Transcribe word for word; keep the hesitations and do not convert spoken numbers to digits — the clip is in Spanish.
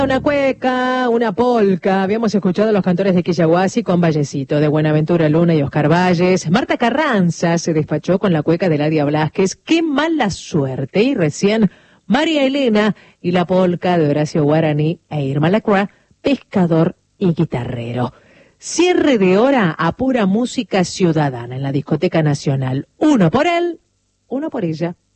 Una cueca, una polca. Habíamos escuchado a los cantores de Quillahuasi con Vallecito, de Buenaventura Luna y Oscar Valles. Marta Carranza se despachó con la cueca de Ladia Blasquez. ¡Qué mala suerte! Y recién María Elena y la polca de Horacio Guaraní e Irma Lacroix, pescador y guitarrero. Cierre de hora a pura música ciudadana en la Discoteca Nacional. Uno por él, uno por ella.